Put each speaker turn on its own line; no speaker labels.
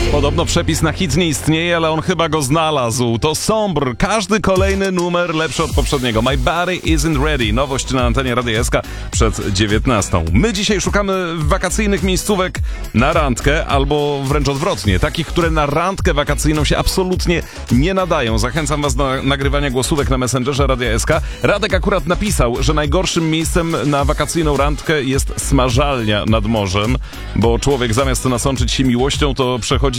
Podobno przepis na hit nie istnieje, ale on chyba go znalazł. To Sombr. Każdy kolejny numer lepszy od poprzedniego. My Body Isn't Ready. Nowość na antenie Radia SK przed 19. My dzisiaj szukamy wakacyjnych miejscówek na randkę, albo wręcz odwrotnie. Takich, które na randkę wakacyjną się absolutnie nie nadają. Zachęcam was do nagrywania głosówek na Messengerze Radia SK. Radek akurat napisał, że najgorszym miejscem na wakacyjną randkę jest smażalnia nad morzem, bo człowiek zamiast nasączyć się miłością, to przechodzi